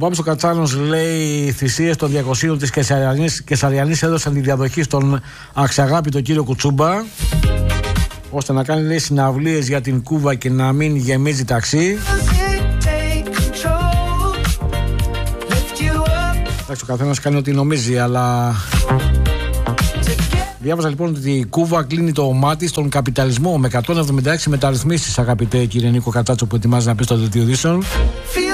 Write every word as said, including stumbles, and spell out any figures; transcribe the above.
Πάπης ο Κατσάνος λέει: οι θυσίες των διακοσίων της Κεσαριανής, Κεσαριανής έδωσαν τη διαδοχή στον αξιαγάπητο κύριο Κουτσούμπα, ώστε να κάνει, λέει, συναυλίες για την Κούβα και να μην γεμίζει ταξί. Εντάξει, ο καθένας κάνει ό,τι νομίζει, αλλά διάβαζα λοιπόν ότι η Κούβα κλείνει το μάτι στον καπιταλισμό με εκατόν εβδομήντα έξι μεταρρυθμίσεις, αγαπητέ κύριε Νίκο Κατσάτσο, που ετοιμάζει να πει στο δελτίο ειδήσεων.